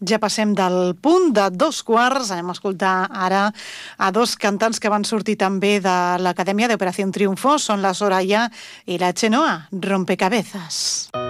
Ja passem del punt de 2:15. Anem a escoltar ara a dos cantants que van sortir també de l'Acadèmia d'Operació Triunfo. Són la Soraya i la Chenoa, Rompecabezas.